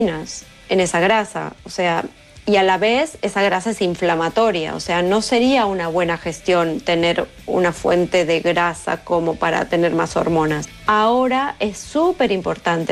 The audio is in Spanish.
en esa grasa, o sea, y a la vez esa grasa es inflamatoria, o sea, no sería una buena gestión tener una fuente de grasa como para tener más hormonas. Ahora es súper importante